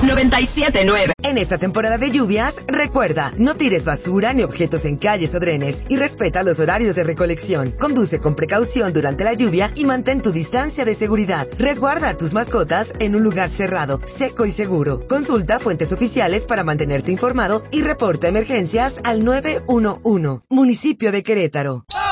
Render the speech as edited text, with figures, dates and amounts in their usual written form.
97.9. En esta temporada de lluvias, recuerda, no tires basura ni objetos en calles o drenes y respeta los horarios de recolección. Conduce con precaución durante la lluvia y mantén tu distancia de seguridad. Resguarda a tus mascotas en un lugar cerrado, seco y seguro. Consulta fuentes oficiales para mantenerte informado y reporta emergencias al 911. Municipio de Querétaro.